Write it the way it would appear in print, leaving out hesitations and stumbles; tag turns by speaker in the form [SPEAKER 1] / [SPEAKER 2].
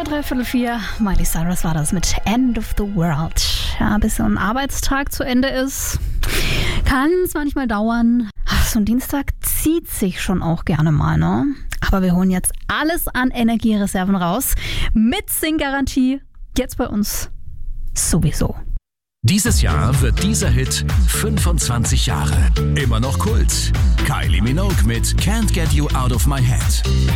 [SPEAKER 1] 3:45. Miley Cyrus war das mit End of the World. Ja, bis so ein Arbeitstag zu Ende ist, kann es manchmal dauern. So ein Dienstag zieht sich schon auch gerne mal, ne? Aber wir holen jetzt alles an Energiereserven raus. Mit Sing-Garantie. Jetzt bei uns sowieso.
[SPEAKER 2] Dieses Jahr wird dieser Hit 25 Jahre. Immer noch Kult. Kylie Minogue mit Can't Get You Out of My Head.